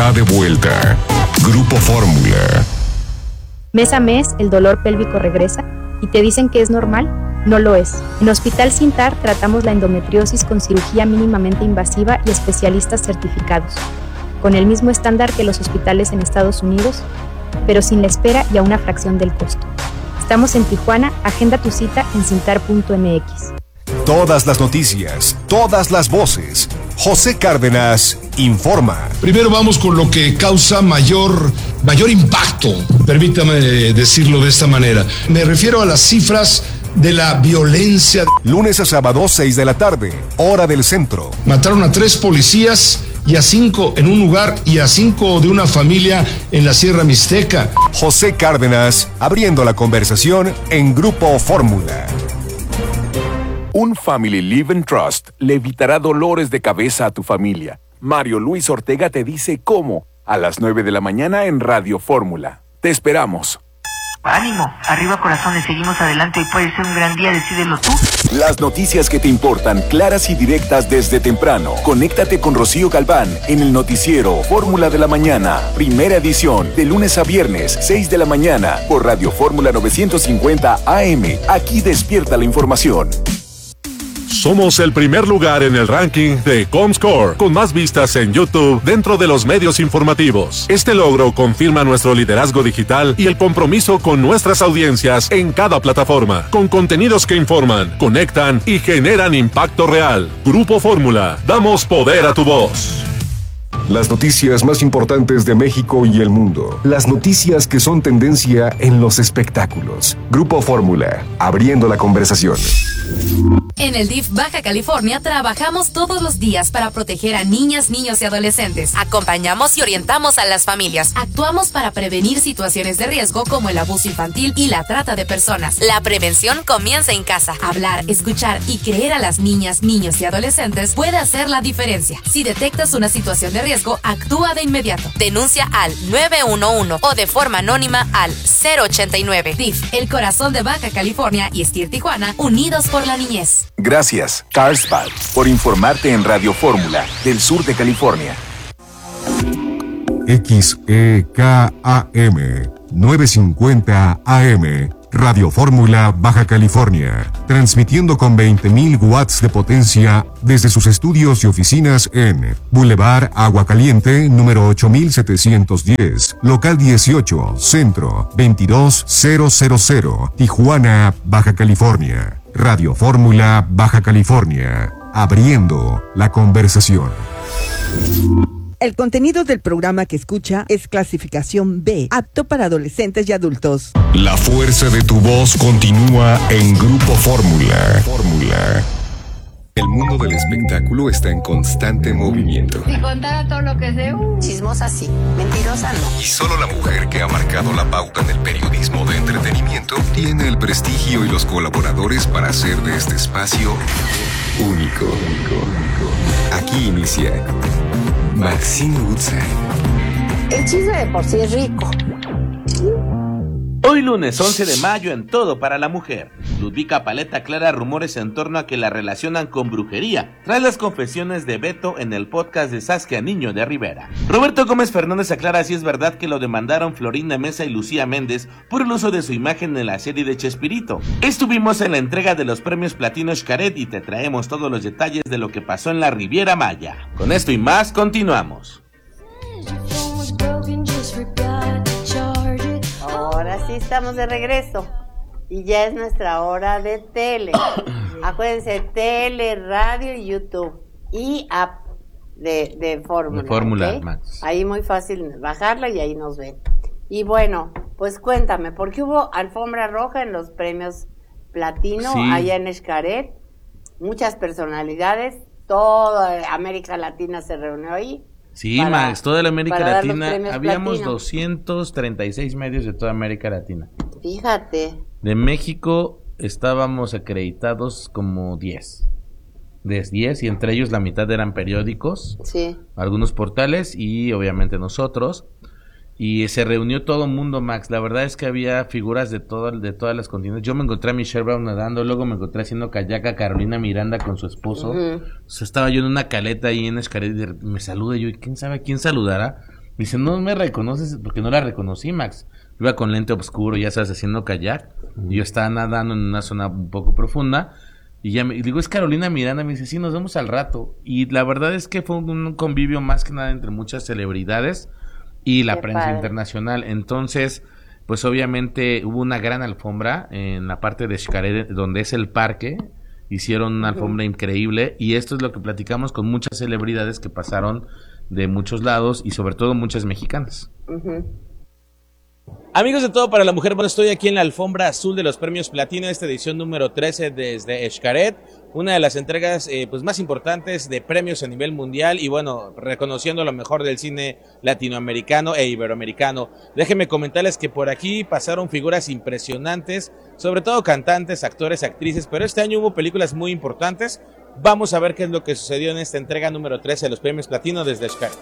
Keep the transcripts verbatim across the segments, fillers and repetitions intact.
está de vuelta. Grupo Fórmula. Mes a mes, el dolor pélvico regresa y te dicen que es normal. No lo es. En Hospital Sintar tratamos la endometriosis con cirugía mínimamente invasiva y especialistas certificados, con el mismo estándar que los hospitales en Estados Unidos, pero sin la espera y a una fracción del costo. Estamos en Tijuana, agenda tu cita en sintar punto eme equis. Todas las noticias, todas las voces. José Cárdenas informa. Primero vamos con lo que causa mayor, mayor impacto, permítame decirlo de esta manera. Me refiero a las cifras de la violencia. Lunes a sábado, seis de la tarde, hora del centro. Mataron a tres policías y a cinco en un lugar y a cinco de una familia en la Sierra Mixteca. José Cárdenas, abriendo la conversación en Grupo Fórmula. Un Family Live and Trust le evitará dolores de cabeza a tu familia. Mario Luis Ortega te dice cómo, a las nueve de la mañana en Radio Fórmula. Te esperamos. Ánimo, arriba corazones, seguimos adelante, hoy puede ser un gran día, decídelo tú. Las noticias que te importan, claras y directas desde temprano. Conéctate con Rocío Galván en el noticiero Fórmula de la Mañana, primera edición, de lunes a viernes, seis de la mañana, por Radio Fórmula novecientos cincuenta A M. Aquí despierta la información. Somos el primer lugar en el ranking de Comscore, con más vistas en YouTube dentro de los medios informativos. Este logro confirma nuestro liderazgo digital y el compromiso con nuestras audiencias en cada plataforma, con contenidos que informan, conectan y generan impacto real. Grupo Fórmula, damos poder a tu voz. Las noticias más importantes de México y el mundo. Las noticias que son tendencia en los espectáculos. Grupo Fórmula, abriendo la conversación. En el D I F Baja California trabajamos todos los días para proteger a niñas, niños y adolescentes. Acompañamos y orientamos a las familias. Actuamos para prevenir situaciones de riesgo como el abuso infantil y la trata de personas. La prevención comienza en casa. Hablar, escuchar y creer a las niñas, niños y adolescentes puede hacer la diferencia. Si detectas una situación de riesgo, actúa de inmediato. Denuncia al nueve uno uno o de forma anónima al cero ochenta y nueve. D I F, el corazón de Baja California y S T I R Tijuana, unidos por la niñez. Gracias, Carlsbad, por informarte en Radio Fórmula del sur de California. X E K A M novecientos cincuenta A M, Radio Fórmula Baja California, transmitiendo con veinte mil watts de potencia desde sus estudios y oficinas en Boulevard Agua Caliente, número ocho mil setecientos diez, local dieciocho, centro, veintidós mil, Tijuana, Baja California. Radio Fórmula Baja California, abriendo la conversación. El contenido del programa que escucha es clasificación B, apto para adolescentes y adultos. La fuerza de tu voz continúa en Grupo Fórmula. Fórmula. El mundo del espectáculo está en constante movimiento. Si contara todo lo que sé, uh, chismosa sí, mentirosa no. Y solo la mujer que ha marcado la pauta en el periodismo de entretenimiento tiene el prestigio y los colaboradores para hacer de este espacio único. Aquí inicia Maxine Woodside. El chisme de por sí es rico. Hoy lunes once de mayo en Todo para la Mujer. Ludvika Paleta aclara rumores en torno a que la relacionan con brujería, tras las confesiones de Beto en el podcast de Saskia Niño de Rivera. Roberto Gómez Fernández aclara si es verdad que lo demandaron Florinda Mesa y Lucía Méndez por el uso de su imagen en la serie de Chespirito. Estuvimos en la entrega de los premios Platino Xcaret y te traemos todos los detalles de lo que pasó en la Riviera Maya. Con esto y más, continuamos. Ahora sí estamos de regreso y ya es nuestra hora de tele. Acuérdense, tele, radio y YouTube y app de, de Fórmula. De Fórmula, ¿okay? Max. Ahí muy fácil bajarla y ahí nos ven. Y bueno, pues cuéntame, porque hubo alfombra roja en los premios Platino, sí, allá en Xcaret. Muchas personalidades, toda América Latina se reunió ahí. Sí, para, Max, toda la América Latina, habíamos Platino. doscientos treinta y seis medios de toda América Latina. Fíjate. De México estábamos acreditados como diez. De diez, y entre ellos la mitad eran periódicos, sí, algunos portales y obviamente nosotros. Y se reunió todo el mundo, Max. La verdad es que había figuras de todo, de todas las continentes. Yo me encontré a Michelle Brown nadando, luego me encontré haciendo kayak a Carolina Miranda con su esposo. Uh-huh. O sea, estaba yo en una caleta ahí en Xcaret y me saluda yo, y quién sabe a quién saludará. Me dice, no me reconoces, porque no la reconocí, Max. Iba con lente oscuro, ya sabes, haciendo kayak. Y yo estaba nadando en una zona un poco profunda. Y ya me y digo, es Carolina Miranda. Me dice, sí, nos vemos al rato. Y la verdad es que fue un convivio más que nada entre muchas celebridades y la Qué prensa padre. internacional. Entonces, pues obviamente hubo una gran alfombra en la parte de Xcaret, donde es el parque. Hicieron una alfombra uh-huh. increíble. Y esto es lo que platicamos con muchas celebridades que pasaron de muchos lados y sobre todo muchas mexicanas. Uh-huh. Amigos de Todo para la Mujer, bueno, estoy aquí en la alfombra azul de los premios Platino, esta edición número trece desde Xcaret, una de las entregas eh, pues más importantes de premios a nivel mundial y bueno, reconociendo lo mejor del cine latinoamericano e iberoamericano. Déjenme comentarles que por aquí pasaron figuras impresionantes, sobre todo cantantes, actores, actrices, pero este año hubo películas muy importantes. Vamos a ver qué es lo que sucedió en esta entrega número trece de los premios Platino desde Xcaret.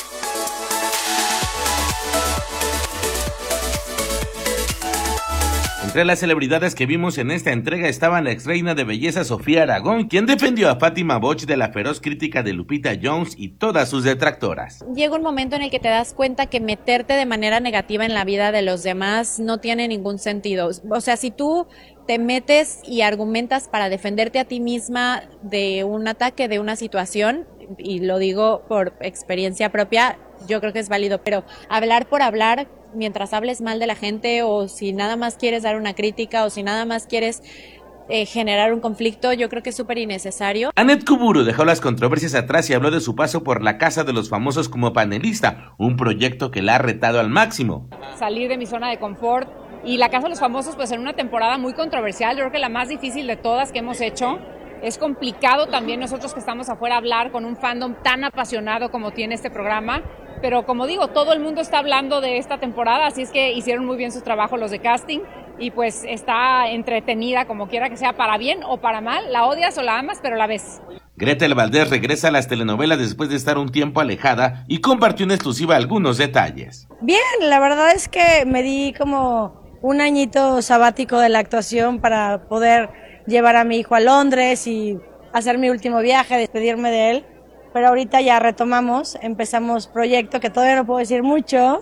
Entre las celebridades que vimos en esta entrega estaba la ex reina de belleza Sofía Aragón, quien defendió a Fátima Boch de la feroz crítica de Lupita Jones y todas sus detractoras. Llega un momento en el que te das cuenta que meterte de manera negativa en la vida de los demás no tiene ningún sentido. O sea, si tú te metes y argumentas para defenderte a ti misma de un ataque, de una situación, y lo digo por experiencia propia, yo creo que es válido, pero hablar por hablar, mientras hables mal de la gente o si nada más quieres dar una crítica o si nada más quieres eh, generar un conflicto, yo creo que es súper innecesario. Annette Kuburu dejó las controversias atrás y habló de su paso por la Casa de los Famosos como panelista, un proyecto que la ha retado al máximo. Salir de mi zona de confort y la Casa de los Famosos pues en una temporada muy controversial, yo creo que la más difícil de todas que hemos hecho. Es complicado también nosotros que estamos afuera hablar con un fandom tan apasionado como tiene este programa, pero como digo, todo el mundo está hablando de esta temporada, así es que hicieron muy bien su trabajo los de casting y pues está entretenida como quiera que sea, para bien o para mal, la odias o la amas, pero la ves. Gretel Valdés regresa a las telenovelas después de estar un tiempo alejada y compartió en exclusiva algunos detalles. Bien, la verdad es que me di como un añito sabático de la actuación para poder llevar a mi hijo a Londres y hacer mi último viaje, despedirme de él, pero ahorita ya retomamos, empezamos proyecto que todavía no puedo decir mucho,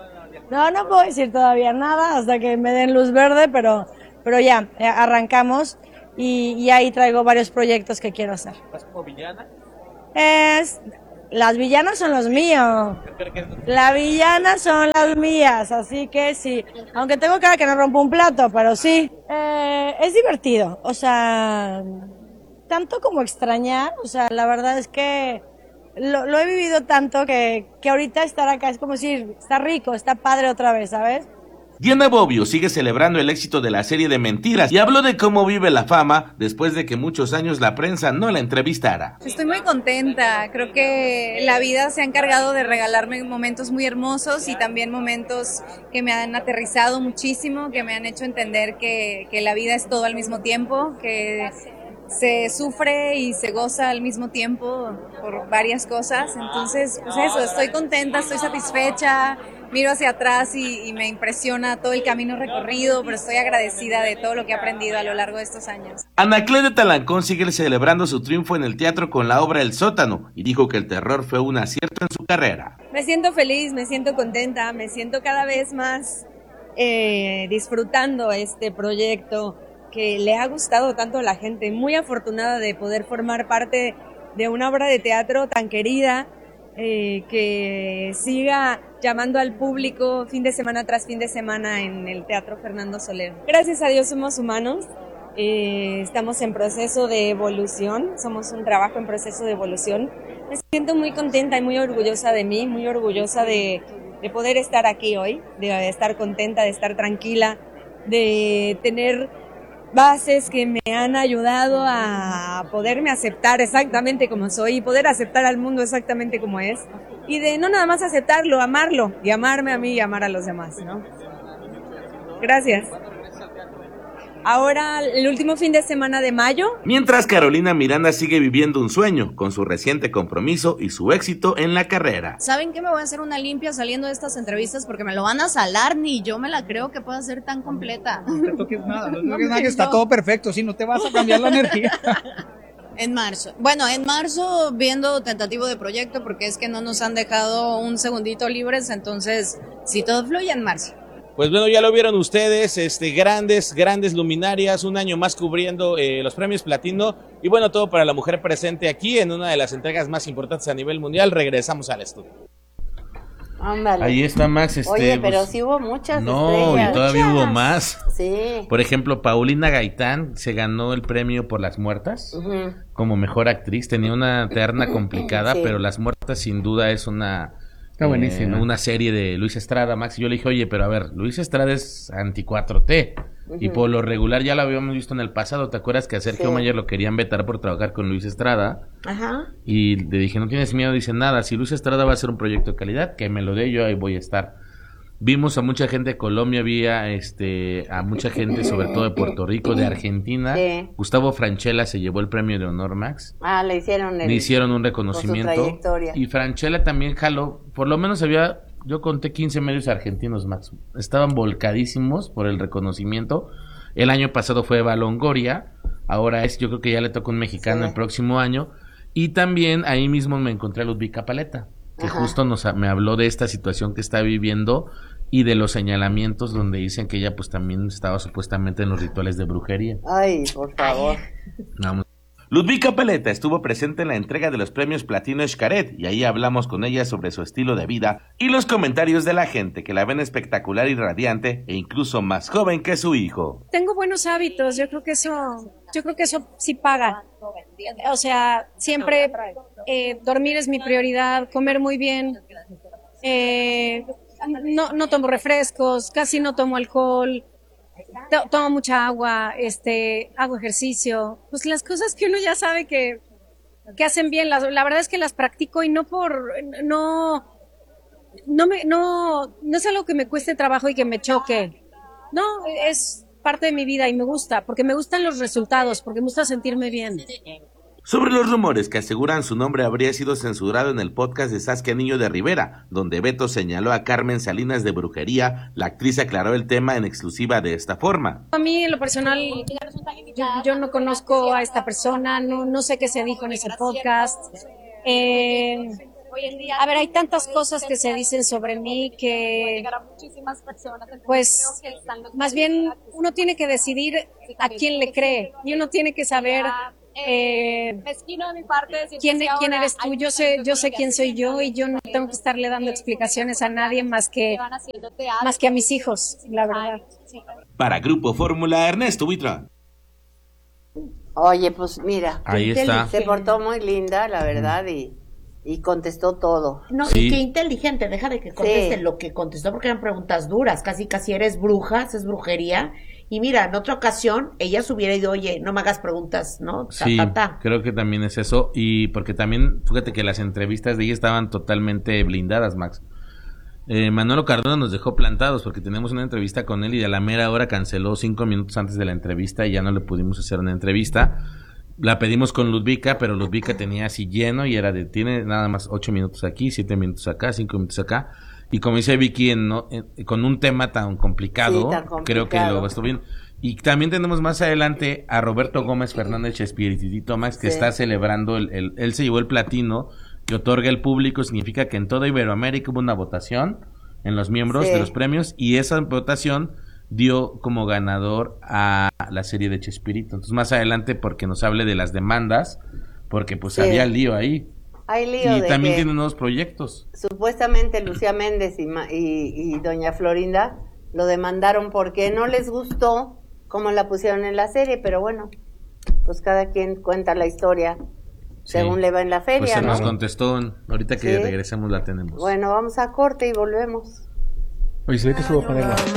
no, no puedo decir todavía nada hasta que me den luz verde, pero, pero ya, arrancamos y, y ahí traigo varios proyectos que quiero hacer. ¿Vas como villana? Es... Las villanas son los míos, las villanas son las mías, así que sí, aunque tengo cara que no rompo un plato, pero sí, eh, es divertido, o sea, tanto como extrañar, o sea, la verdad es que lo, lo he vivido tanto que, que ahorita estar acá es como decir, está rico, está padre otra vez, ¿sabes? Diana Bobbio sigue celebrando el éxito de la serie de Mentiras y habló de cómo vive la fama después de que muchos años la prensa no la entrevistara. Estoy muy contenta, creo que la vida se ha encargado de regalarme momentos muy hermosos y también momentos que me han aterrizado muchísimo, que me han hecho entender que, que la vida es todo al mismo tiempo, que se sufre y se goza al mismo tiempo por varias cosas, entonces pues eso, estoy contenta, estoy satisfecha. Miro hacia atrás y, y me impresiona todo el camino recorrido, pero estoy agradecida de todo lo que he aprendido a lo largo de estos años. Anaclet de Talancón sigue celebrando su triunfo en el teatro con la obra El Sótano y dijo que el terror fue un acierto en su carrera. Me siento feliz, me siento contenta, me siento cada vez más eh, disfrutando este proyecto que le ha gustado tanto a la gente. Muy afortunada de poder formar parte de una obra de teatro tan querida, eh, que siga llamando al público fin de semana tras fin de semana en el Teatro Fernando Soler. Gracias a Dios somos humanos, eh, estamos en proceso de evolución, somos un trabajo en proceso de evolución. Me siento muy contenta y muy orgullosa de mí, muy orgullosa de, de poder estar aquí hoy, de estar contenta, de estar tranquila, de tener bases que me han ayudado a poderme aceptar exactamente como soy y poder aceptar al mundo exactamente como es y de no nada más aceptarlo, amarlo y amarme a mí y amar a los demás, ¿no? Gracias. Ahora, el último fin de semana de mayo. Mientras Carolina Miranda sigue viviendo un sueño con su reciente compromiso y su éxito en la carrera. ¿Saben qué? Me voy a hacer una limpia saliendo de estas entrevistas porque me lo van a salar, ni yo me la creo que pueda ser tan completa. No te toques nada, no te toques nada, que está todo perfecto, si no te vas a cambiar la energía. En marzo. Bueno, en marzo viendo tentativo de proyecto porque es que no nos han dejado un segundito libres, entonces si todo fluye en marzo. Pues bueno, ya lo vieron ustedes, este, grandes, grandes luminarias, un año más cubriendo eh, los premios Platino y bueno, todo para la mujer presente aquí en una de las entregas más importantes a nivel mundial. Regresamos al estudio. Ándale. Ahí está Max. Este, Oye, pero pues, sí hubo muchas no, estrellas. y todavía Muchas. hubo más. Sí. Por ejemplo, Paulina Gaitán se ganó el premio por Las Muertas Uh-huh. como mejor actriz. Tenía una terna complicada, Sí. pero Las Muertas sin duda es una... Está buenísima. eh, una serie de Luis Estrada, Max. Y yo le dije, oye, pero a ver, Luis Estrada es anti cuatro T. Ujú. Y por lo regular ya lo habíamos visto en el pasado. ¿Te acuerdas que a Sergio Sí. Mayer lo querían vetar por trabajar con Luis Estrada? Ajá. Y le dije, no tienes miedo, dice nada. Si Luis Estrada va a hacer un proyecto de calidad, que me lo dé yo, ahí voy a estar. Vimos a mucha gente de Colombia, había este, a mucha gente, sobre todo de Puerto Rico, de Argentina. Sí. Gustavo Francella se llevó el premio de honor, Max. Ah, le hicieron el, Le hicieron un por su reconocimiento. trayectoria. Y Francella también jaló, por lo menos había, yo conté quince medios argentinos, Max. Estaban volcadísimos por el reconocimiento. El año pasado fue Eva Longoria, ahora es, yo creo que ya le toca un mexicano Sí. el próximo año. Y también ahí mismo me encontré a Ludvika Paleta, que Ajá. justo nos, me habló de esta situación que está viviendo y de los señalamientos donde dicen que ella pues también estaba supuestamente en los rituales de brujería. Ay, por favor. Vamos. Ludvika Paleta estuvo presente en la entrega de los premios Platino Xcaret y ahí hablamos con ella sobre su estilo de vida y los comentarios de la gente que la ven espectacular y radiante e incluso más joven que su hijo. Tengo buenos hábitos, yo creo que eso, yo creo que eso sí paga. O sea, siempre eh, dormir es mi prioridad, comer muy bien, eh, no, no tomo refrescos, casi no tomo alcohol, to- tomo mucha agua, este, hago ejercicio, pues las cosas que uno ya sabe que, que hacen bien, la, la verdad es que las practico y no por, no, no me, no, no es algo que me cueste trabajo y que me choque, no, es parte de mi vida y me gusta, porque me gustan los resultados, porque me gusta sentirme bien. Sobre los rumores que aseguran su nombre habría sido censurado en el podcast de Saskia Niño de Rivera, donde Beto señaló a Carmen Salinas de brujería, la actriz aclaró el tema en exclusiva de esta forma. A mí, en lo personal, yo, yo no conozco a esta persona, no, no sé qué se dijo en ese podcast. Eh, a ver, hay tantas cosas que se dicen sobre mí que, pues, más bien uno tiene que decidir a quién le cree y uno tiene que saber eh, quién, quién eres tú. Yo sé, yo sé quién soy yo y yo no tengo que estarle dando explicaciones a nadie más que, más que a mis hijos, la verdad. Para Grupo Fórmula, Ernesto Buitrón. Oye, pues mira, Ahí está. se portó muy linda, la verdad, y, y contestó todo. No, Sí. y qué inteligente, deja de que conteste Sí. lo que contestó porque eran preguntas duras, casi casi eres bruja, es brujería. Y mira, en otra ocasión ella se hubiera ido, oye, no me hagas preguntas, ¿no? Ta, Sí, ta, ta. creo que también es eso. Y porque también, fíjate que las entrevistas de ella estaban totalmente blindadas, Max. Eh, Manolo Cardona nos dejó plantados porque teníamos una entrevista con él y a la mera hora canceló cinco minutos antes de la entrevista y ya no le pudimos hacer una entrevista. La pedimos con Ludvika, pero Ludvika tenía así lleno y era de, tiene nada más ocho minutos aquí, siete minutos acá, cinco minutos acá. Y como dice Vicky, en, no- en- con un tema tan complicado, Sí, tan creo que complicado. lo estuvo bien. Y también tenemos más adelante a Roberto Gómez Fernández Espiritito Max, que Sí. está celebrando, el, el- él se llevó el platino que otorga el público, significa que en toda Iberoamérica hubo una votación en los miembros Sí. de los premios y esa votación dio como ganador a la serie de Chespirito. Entonces más adelante porque nos hable de las demandas, porque pues Sí. había lío ahí. Hay lío Y de también que tiene nuevos proyectos. supuestamente Lucía Méndez y, Ma- y, y doña Florinda lo demandaron porque no les gustó cómo la pusieron en la serie, pero bueno, pues cada quien cuenta la historia según Sí. le va en la feria, Pues se ¿no? nos contestó, ahorita que Sí. regresemos la tenemos. Bueno, vamos a corte y volvemos. Oye, se ve que estuvo para